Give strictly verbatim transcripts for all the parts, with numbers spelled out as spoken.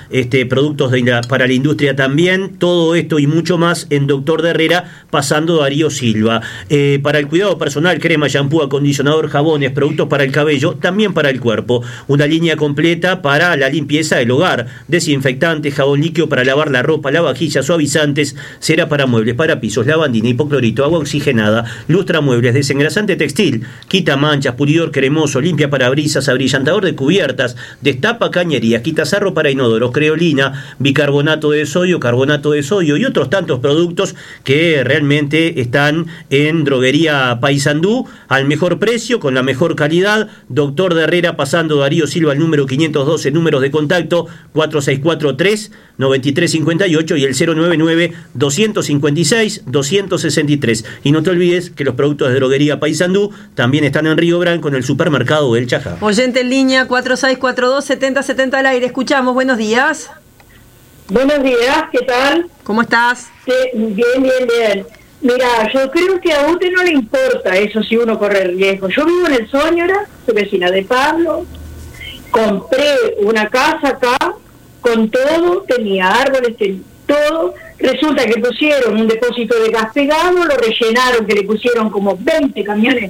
este, productos de la, para la industria también. Todo esto y mucho más en Doctor de Herrera, pasando Darío Silva. Eh, para el cuidado personal, crema, shampoo, acondicionador, jabones, productos para el cabello, también para el cuerpo. Una línea completa para la limpieza del hogar. Desinfectante, jabón líquido para lavar la ropa, la vajilla, suavizantes, cera para muebles, para pisos, lavandina, hipoclorito, agua oxigenada, lustra muebles, desengrasante textil, quita manchas, pulidor cremoso, limpia parabrisas, abrillantador de cubiertas, destapa cañerías, quita sarro para inodoros, creolina, bicarbonato de sodio, carbonato de sodio y otros tantos productos que realmente están en Droguería Paysandú al mejor precio, con la mejor calidad. Doctor de Herrera, pasando Darío Silva, el número quinientos doce, números de contacto cuatro seis cuatro tres, nueve tres cinco ocho y el cero nueve nueve, dos cinco seis, dos seis tres. Y no te olvides que los productos de Droguería Paysandú también están en Río Branco, en el supermercado El Chajá. Oyente en línea cuatro seis cuatro dos, siete cero siete cero al aire. Escuchamos, buenos días. Buenos días, ¿qué tal? ¿Cómo estás? Sí, bien, bien, bien. Mira, yo creo que a usted no le importa eso si uno corre riesgo. Yo vivo en el Soñora, soy vecina de Pablo, compré una casa acá con todo, tenía árboles, tenía todo. Resulta que pusieron un depósito de gas pegado, lo rellenaron, que le pusieron como veinte camiones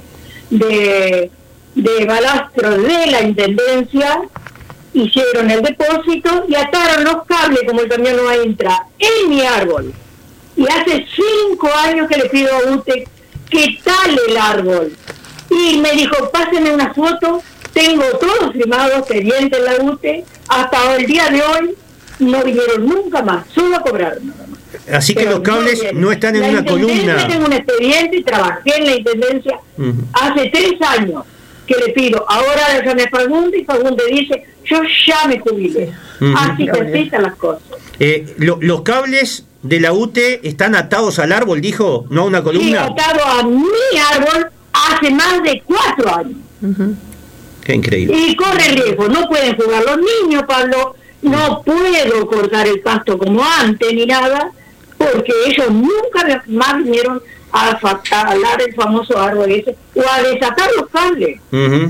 de, de balastro de la Intendencia, hicieron el depósito y ataron los cables como el camión no entra en mi árbol. Y hace cinco años que le pido a usted que tale el árbol. Y me dijo, páseme una foto, tengo todo firmado, expediente en la U T E, hasta el día de hoy no vinieron nunca más, solo a cobrar nada más. Así que pero los cables no, no están en la una columna. Yo tengo un expediente y trabajé en la Intendencia uh-huh. hace tres años que le pido. Ahora ya me pregunta y Fagunde dice, yo ya me jubilé. Uh-huh. Así que así están las cosas. Eh, lo, los cables de la U T E están atados al árbol, dijo, no a una columna. Sí, atado a mi árbol hace más de cuatro años. Uh-huh. Qué increíble. Y corre riesgo, no pueden jugar los niños, Pablo, no puedo cortar el pasto como antes ni nada, porque ellos nunca más vinieron a talar el famoso árbol ese, o a desatar los cables. Uh-huh.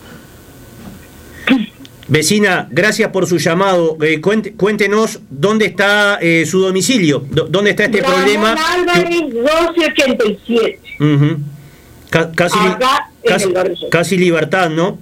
Vecina, gracias por su llamado. Eh, cuente, cuéntenos dónde está eh, su domicilio, D- dónde está este Ramón problema. Álvarez, doce ochenta y siete. Uh-huh. C- casi, Acá casi, en el casi Libertad, ¿no?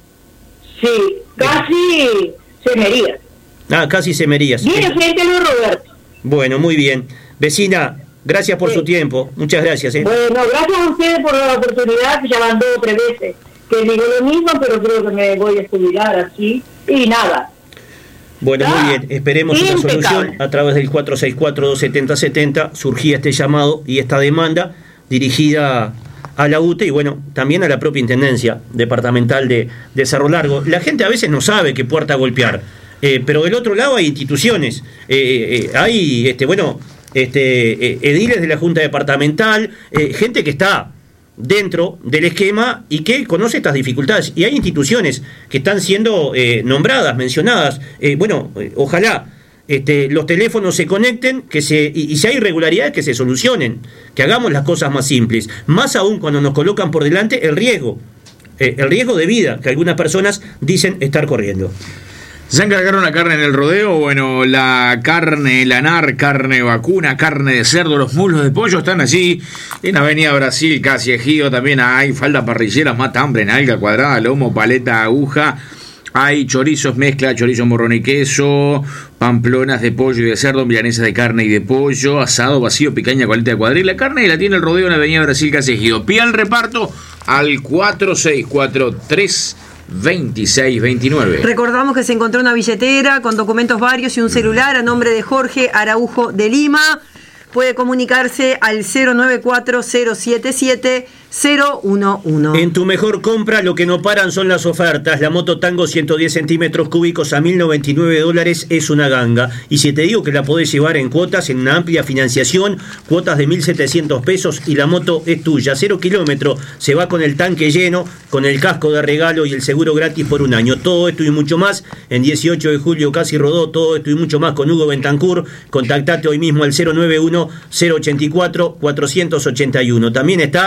Sí, casi Semerías. Ah, casi Semerías. Viene frente a Luis Roberto. Bueno, muy bien. Vecina, gracias por sí. su tiempo. Muchas gracias. ¿eh? Bueno, gracias a ustedes por la oportunidad, que ya van dos o tres veces. Que digo lo mismo, pero creo que me voy a jubilar así. Y nada. Bueno, ah, muy bien. Esperemos una solución a través del cuatro seis cuatro, dos siete cero siete cero. Surgía este llamado y esta demanda dirigida a la U T E y bueno, también a la propia Intendencia Departamental de, de Cerro Largo. La gente a veces no sabe qué puerta golpear, eh, pero del otro lado hay instituciones, eh, eh, hay, este, bueno, este, eh, ediles de la Junta Departamental, eh, gente que está dentro del esquema y que conoce estas dificultades. Y hay instituciones que están siendo eh, nombradas, mencionadas. Eh, bueno, eh, ojalá este, los teléfonos se conecten que se y, y si hay irregularidades que se solucionen, que hagamos las cosas más simples. Más aún cuando nos colocan por delante el riesgo, eh, el riesgo de vida que algunas personas dicen estar corriendo. ¿Se encargaron la carne en el rodeo? Bueno, la carne, la nar, carne vacuna, carne de cerdo, los muslos de pollo están allí en Avenida Brasil, casi Ejido. También hay falda parrillera, matambre, nalga cuadrada, lomo, paleta, aguja. Hay chorizos, mezcla, chorizo, morrón y queso, pamplonas de pollo y de cerdo, milanesas de carne y de pollo, asado, vacío, picaña, coleta de cuadril. La carne la tiene el rodeo en Avenida Brasil, casi Ejido. Pida el reparto al cuatro seis cuatro tres veintiséis veintinueve. Recordamos que se encontró una billetera con documentos varios y un celular a nombre de Jorge Araujo de Lima. Puede comunicarse al cero nueve cuatro cero siete siete cero uno uno. En tu mejor compra lo que no paran son las ofertas. La moto Tango ciento diez centímetros cúbicos a mil noventa y nueve dólares es una ganga. Y si te digo que la podés llevar en cuotas, en una amplia financiación, cuotas de mil setecientos pesos y la moto es tuya. Cero kilómetro, se va con el tanque lleno, con el casco de regalo y el seguro gratis por un año. Todo esto y mucho más en dieciocho de julio casi rodó. Todo esto y mucho más con Hugo Bentancur. Contactate hoy mismo al cero nueve uno cero ochenta y cuatro cuatrocientos ochenta y uno. También está la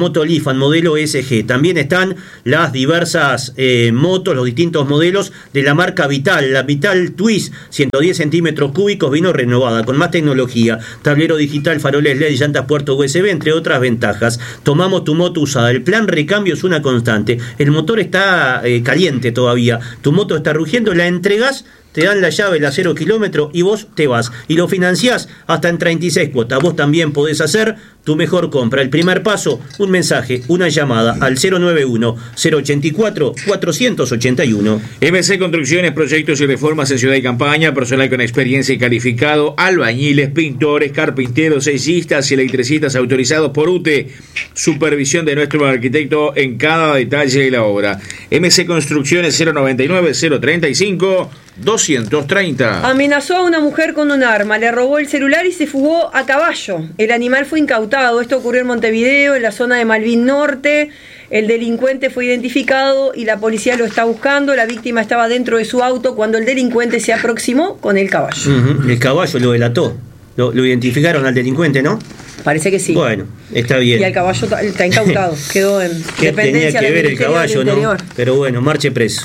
moto Lifan modelo E S G. También están las diversas eh, motos, los distintos modelos de la marca Vital. La Vital Twist, ciento diez centímetros cúbicos, vino renovada, con más tecnología, tablero digital, faroles L E D, llantas puerto U S B, entre otras ventajas. Tomamos tu moto usada. El plan recambio es una constante. El motor está eh, caliente todavía. Tu moto está rugiendo, la entregas, te dan la llave, la cero kilómetro y vos te vas. Y lo financiás hasta en treinta y seis cuotas. Vos también podés hacer tu mejor compra. El primer paso, un mensaje, una llamada al cero nueve uno, cero ochenta y cuatro, cuatrocientos ochenta y uno. M C Construcciones, proyectos y reformas en Ciudad y Campaña, personal con experiencia y calificado, albañiles, pintores, carpinteros, seisistas y electricistas autorizados por U T E. Supervisión de nuestro arquitecto en cada detalle de la obra. M C Construcciones cero noventa y nueve, cero treinta y cinco, doscientos treinta. Amenazó a una mujer con un arma, le robó el celular y se fugó a caballo. El animal fue incautado. Esto ocurrió en Montevideo, en la zona de Malvin Norte. El delincuente fue identificado y la policía lo está buscando. La víctima estaba dentro de su auto cuando el delincuente se aproximó con el caballo. Uh-huh. El caballo lo delató. Lo, lo identificaron al delincuente, ¿no? Parece que sí. Bueno, está bien. Y el caballo está incautado. Quedó en ¿Qué dependencia tenía que ver del el caballo, no? Pero bueno, marche preso.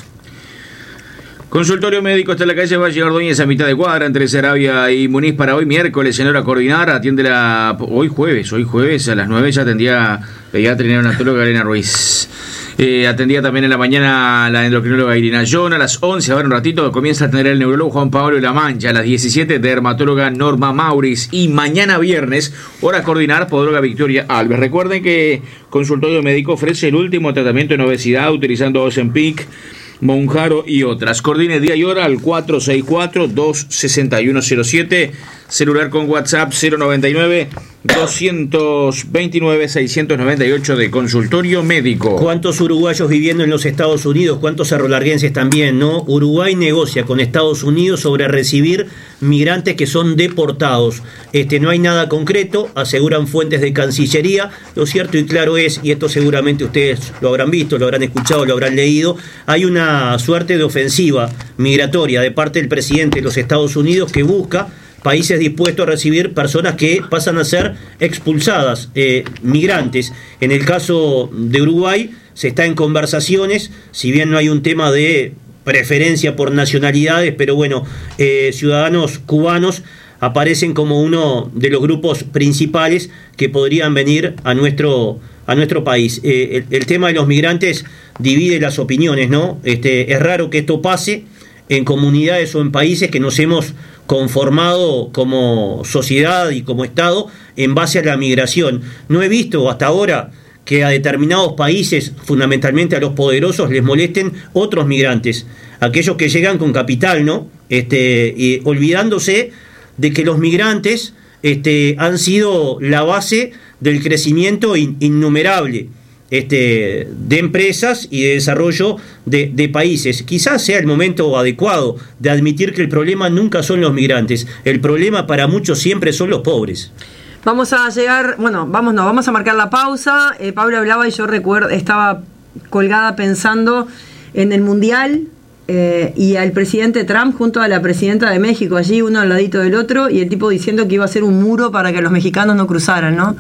Consultorio médico está en la calle Valle Ordóñez a mitad de cuadra entre Sarabia y Muniz para hoy miércoles en hora coordinar. Atiende la hoy jueves, hoy jueves a las nueve ya atendía pediatra y neonatóloga Elena Ruiz. Eh, atendía también en la mañana la endocrinóloga Irina John. A las once, ahora un ratito, comienza a atender el neurólogo Juan Pablo La Mancha. A las diecisiete, dermatóloga Norma Mauriz. Y mañana viernes, hora coordinar, podóloga Victoria Alves. Recuerden que Consultorio Médico ofrece el último tratamiento en obesidad utilizando Ozempic, Monjaro y otras. Coordine día y hora al cuatro seis cuatro, dos seis uno cero siete. Celular con WhatsApp cero noventa y nueve, doscientos veintinueve, seiscientos noventa y ocho de Consultorio Médico. ¿Cuántos uruguayos viviendo en los Estados Unidos? ¿Cuántos cerrolarguenses también, no? Uruguay negocia con Estados Unidos sobre recibir migrantes que son deportados. Este, no hay nada concreto, aseguran fuentes de Cancillería. Lo cierto y claro es, y esto seguramente ustedes lo habrán visto, lo habrán escuchado, lo habrán leído, hay una suerte de ofensiva migratoria de parte del presidente de los Estados Unidos que busca países dispuestos a recibir personas que pasan a ser expulsadas, eh, migrantes. En el caso de Uruguay se está en conversaciones, si bien no hay un tema de preferencia por nacionalidades, pero bueno, eh, ciudadanos cubanos aparecen como uno de los grupos principales que podrían venir a nuestro, a nuestro país. Eh, el, el tema de los migrantes divide las opiniones, ¿no? Este, es raro que esto pase en comunidades o en países que nos hemos conformado como sociedad y como Estado en base a la migración. No he visto hasta ahora que a determinados países, fundamentalmente a los poderosos, les molesten otros migrantes, aquellos que llegan con capital, ¿no? Este, y olvidándose de que los migrantes este, han sido la base del crecimiento in, innumerable Este, de empresas y de desarrollo de, de países. Quizás sea el momento adecuado de admitir que el problema nunca son los migrantes, el problema para muchos siempre son los pobres. Vamos a llegar, bueno, vamos no, vamos a marcar la pausa. eh, Pablo hablaba y yo recuerdo, estaba colgada pensando en el Mundial eh, y al presidente Trump junto a la presidenta de México, allí uno al ladito del otro, y el tipo diciendo que iba a ser un muro para que los mexicanos no cruzaran, ¿no?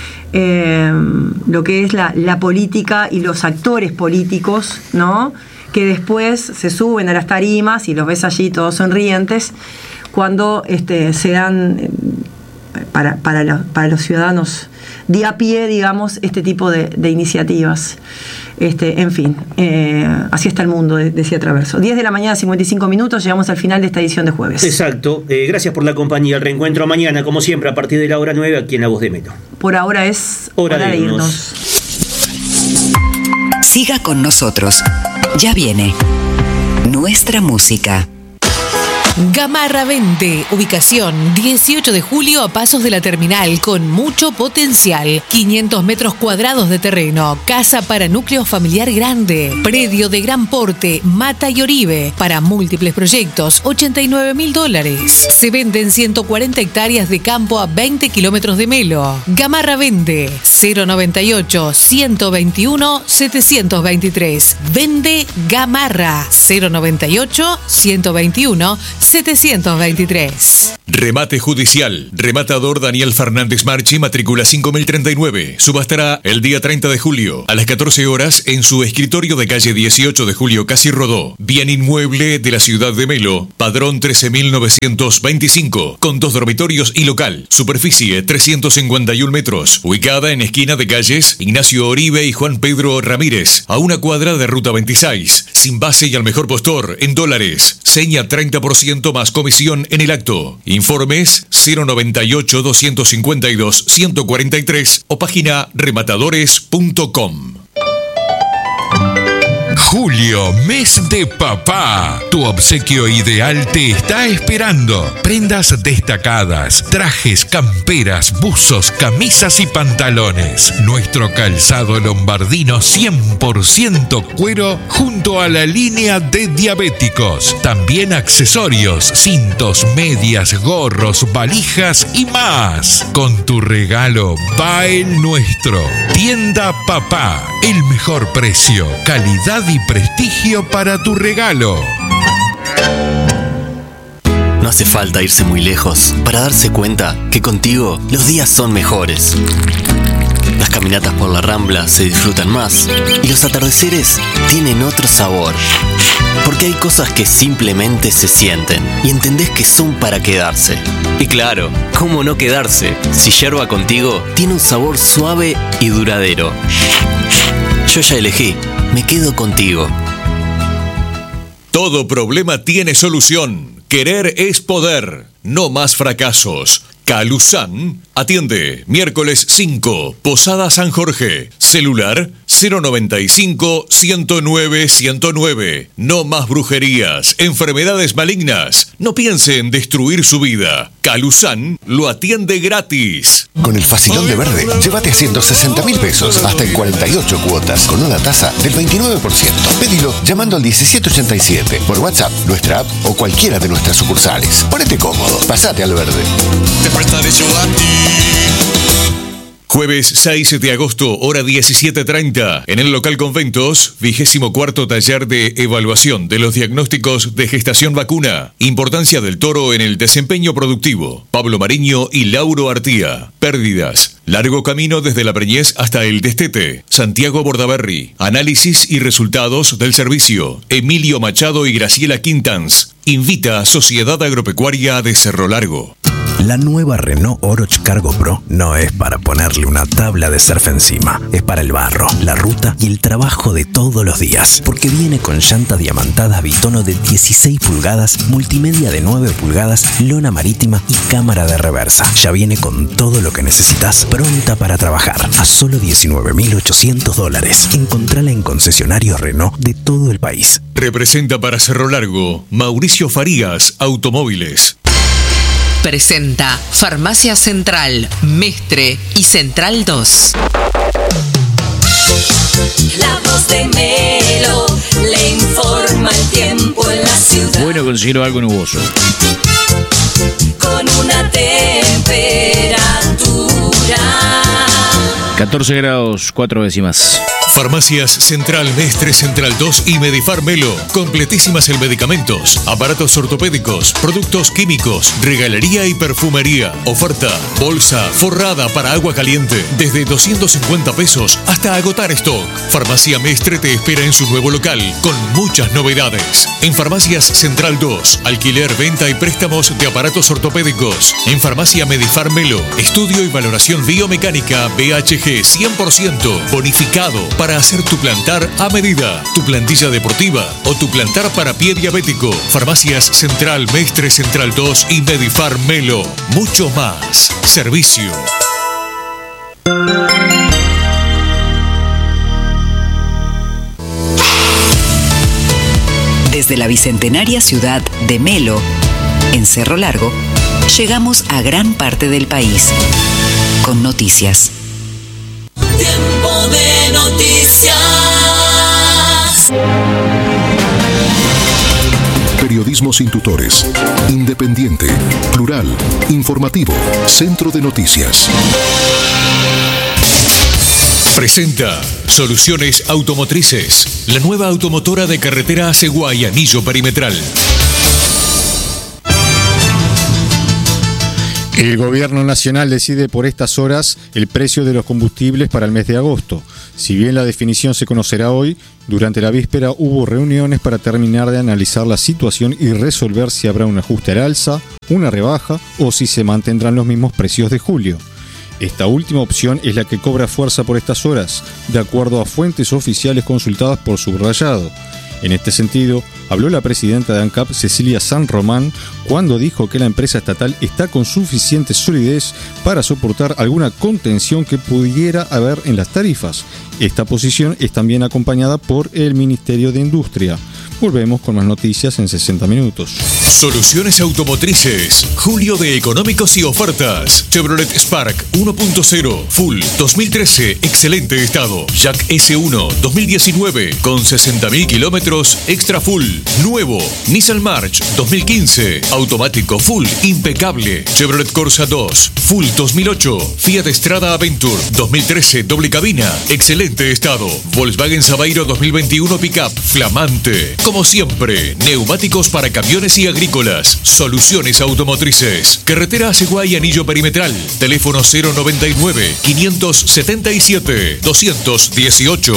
Eh, lo que es la, la política y los actores políticos, ¿no? Que después se suben a las tarimas y los ves allí todos sonrientes cuando este, se dan eh, para, para, lo, para los ciudadanos de a pie, digamos, este tipo de, de iniciativas. Este, en fin, eh, así está el mundo, decía Traverso. diez de la mañana, cincuenta y cinco minutos, llegamos al final de esta edición de jueves. Exacto, eh, gracias por la compañía. El reencuentro mañana, como siempre, a partir de la hora nueve, aquí en La Voz de Melo. Por ahora es hora, hora de irnos. irnos. Siga con nosotros. Ya viene nuestra música. Gamarra Vende, ubicación dieciocho de julio a pasos de la terminal con mucho potencial, quinientos metros cuadrados de terreno, casa para núcleo familiar grande, predio de gran porte, Mata y Oribe, para múltiples proyectos, ochenta y nueve mil dólares. Se venden ciento cuarenta hectáreas de campo a veinte kilómetros de Melo. Gamarra Vende, cero noventa y ocho, ciento veintiuno, setecientos veintitrés. Vende Gamarra, cero noventa y ocho, ciento veintiuno, setecientos veintitrés. Remate judicial. Rematador Daniel Fernández Marchi, matrícula cinco mil treinta y nueve. Subastará el día treinta de julio a las catorce horas en su escritorio de calle dieciocho de julio Casi Rodó. Bien inmueble de la ciudad de Melo. Padrón trece mil novecientos veinticinco. Con dos dormitorios y local. Superficie trescientos cincuenta y un metros. Ubicada en esquina de calles Ignacio Oribe y Juan Pedro Ramírez. A una cuadra de ruta veintiséis. Sin base y al mejor postor en dólares. Seña treinta por ciento más comisión en el acto. Informes cero noventa y ocho, doscientos cincuenta y dos, ciento cuarenta y tres o página rematadores punto com. Julio, mes de papá. Tu obsequio ideal te está esperando. Prendas destacadas, trajes, camperas, buzos, camisas y pantalones. Nuestro calzado lombardino cien por ciento cuero junto a la línea de diabéticos. También accesorios, cintos, medias, gorros, valijas y más. Con tu regalo va el nuestro. Tienda Papá. El mejor precio, calidad y prestigio para tu regalo. No hace falta irse muy lejos para darse cuenta que contigo los días son mejores. Las caminatas por la Rambla se disfrutan más y los atardeceres tienen otro sabor. Porque hay cosas que simplemente se sienten y entendés que son para quedarse. Y claro, ¿cómo no quedarse si Yerba Contigo tiene un sabor suave y duradero? Yo ya elegí, me quedo contigo. Todo problema tiene solución. Querer es poder. No más fracasos. Calusan atiende miércoles cinco, Posada San Jorge. Celular cero noventa y cinco, ciento nueve, ciento nueve. No más brujerías, enfermedades malignas. No piense en destruir su vida. Calusan lo atiende gratis. Con el facilón de Verde, llévate a ciento sesenta mil pesos hasta en cuarenta y ocho cuotas con una tasa del veintinueve por ciento. Pedilo llamando al diecisiete ochenta y siete por WhatsApp, nuestra app o cualquiera de nuestras sucursales. Ponete cómodo, pasate al Verde. Te prestaré yo a ti. Jueves seis de agosto, hora diecisiete treinta, en el local Conventos, vigésimo cuarto taller de evaluación de los diagnósticos de gestación vacuna. Importancia del toro en el desempeño productivo. Pablo Mariño y Lauro Artía. Pérdidas. Largo camino desde la preñez hasta el destete. Santiago Bordaberry. Análisis y resultados del servicio. Emilio Machado y Graciela Quintans. Invita a Sociedad Agropecuaria de Cerro Largo. La nueva Renault Oroch Cargo Pro no es para ponerle una tabla de surf encima, es para el barro, la ruta y el trabajo de todos los días, porque viene con llanta diamantada bitono de dieciséis pulgadas, multimedia de nueve pulgadas, lona marítima y cámara de reversa. Ya viene con todo lo que necesitas, pronta para trabajar, a solo diecinueve mil ochocientos dólares. Encontrala en concesionarios Renault de todo el país. Representa para Cerro Largo Mauricio Farías Automóviles. Presenta Farmacia Central, Mestre y Central dos. La voz de Melo le informa el tiempo en la ciudad. Bueno, considero algo nuboso. Con una temperatura catorce grados, cuatro décimas. Farmacias Central, Mestre, Central dos y Medifar Melo. Completísimas en medicamentos, aparatos ortopédicos, productos químicos, regalería y perfumería. Oferta, bolsa forrada para agua caliente, desde doscientos cincuenta pesos hasta agotar stock. Farmacia Mestre te espera en su nuevo local, con muchas novedades. En Farmacias Central dos, alquiler, venta y préstamos de aparatos ortopédicos. En Farmacia Medifar Melo, estudio y valoración biomecánica B H G cien por ciento, bonificado para hacer tu plantar a medida, tu plantilla deportiva o tu plantar para pie diabético. Farmacias Central, Mestre, Central dos y Medifar Melo. Mucho más. Servicio. Desde la bicentenaria ciudad de Melo, en Cerro Largo, llegamos a gran parte del país con noticias. Tiempo de noticias. Periodismo sin tutores. Independiente. Plural. Informativo. Centro de Noticias. Presenta Soluciones Automotrices, la nueva automotora de carretera Ceguay Anillo Perimetral. El gobierno nacional decide por estas horas el precio de los combustibles para el mes de agosto. Si bien la definición se conocerá hoy, durante la víspera hubo reuniones para terminar de analizar la situación y resolver si habrá un ajuste al alza, una rebaja o si se mantendrán los mismos precios de julio. Esta última opción es la que cobra fuerza por estas horas, de acuerdo a fuentes oficiales consultadas por Subrayado. En este sentido, habló la presidenta de ANCAP, Cecilia San Román, cuando dijo que la empresa estatal está con suficiente solidez para soportar alguna contención que pudiera haber en las tarifas. Esta posición es también acompañada por el Ministerio de Industria. Volvemos con más noticias en sesenta minutos. Soluciones Automotrices. Julio de económicos y ofertas. Chevrolet Spark uno punto cero Full dos mil trece, excelente estado. Jack ese uno dos mil diecinueve con sesenta mil kilómetros extra full. Nuevo. Nissan March dos mil quince, automático full, impecable. Chevrolet Corsa dos Full dos mil ocho. Fiat Strada Aventure dos mil trece, doble cabina, excelente estado. Volkswagen Sabairo dos mil veintiuno Pickup, flamante. Como siempre, neumáticos para camiones y agrícolas. Soluciones Automotrices. Carretera Aceguay Anillo Perimetral. Teléfono cero noventa y nueve, quinientos setenta y siete, doscientos dieciocho.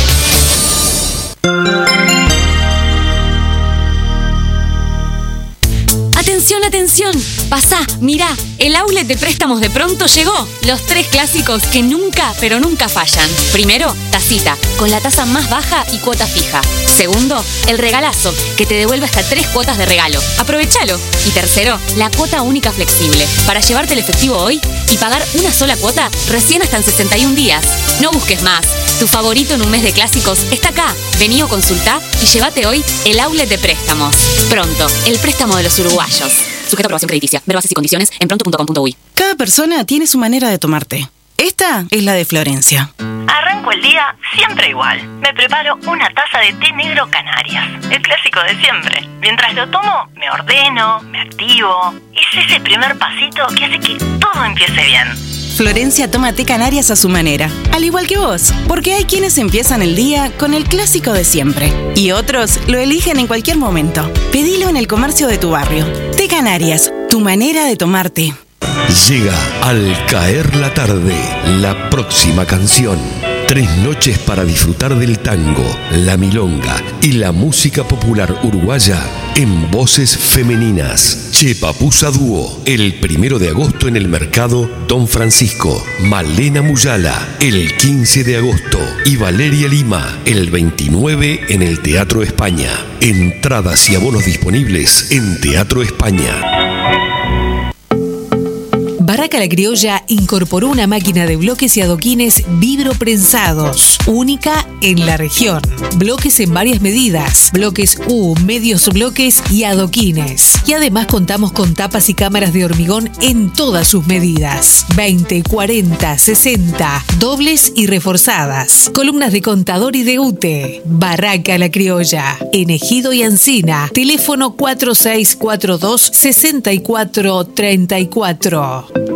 Atención, atención. Pasá, mirá, el outlet de préstamos de Pronto llegó. Los tres clásicos que nunca, pero nunca fallan. Primero, tacita, con la tasa más baja y cuota fija. Segundo, el regalazo, que te devuelve hasta tres cuotas de regalo. Aprovechalo. Y tercero, la cuota única flexible, para llevarte el efectivo hoy y pagar una sola cuota recién hasta en sesenta y un días. No busques más. Tu favorito en un mes de clásicos está acá. Vení o consultá y llévate hoy el outlet de préstamos. Pronto, el préstamo de los uruguayos. Sujeto a aprobación crediticia. Ver bases y condiciones en pronto punto com punto uy. Cada persona tiene su manera de tomar té. Esta es la de Florencia. Arranco el día siempre igual. Me preparo una taza de té negro Canarias, el clásico de siempre. Mientras lo tomo, me ordeno, me activo. Es ese primer pasito que hace que todo empiece bien. Florencia toma té Canarias a su manera, al igual que vos, porque hay quienes empiezan el día con el clásico de siempre y otros lo eligen en cualquier momento. Pedilo en el comercio de tu barrio. Té Canarias, tu manera de tomar té. Llega Al caer la tarde, la próxima canción. Tres noches para disfrutar del tango, la milonga y la música popular uruguaya en voces femeninas. Chepapusa Dúo, el primero de agosto en el Mercado Don Francisco. Malena Muyala, el quince de agosto. Y Valeria Lima, el veintinueve en el Teatro España. Entradas y abonos disponibles en Teatro España. Barraca La Criolla incorporó una máquina de bloques y adoquines vibroprensados, única en la región. Bloques en varias medidas, bloques U, medios bloques y adoquines. Y además contamos con tapas y cámaras de hormigón en todas sus medidas. veinte, cuarenta, sesenta, dobles y reforzadas. Columnas de contador y de U T E. Barraca La Criolla, en Ejido y Encina. Teléfono cuatro seis cuatro dos, seis cuatro tres cuatro.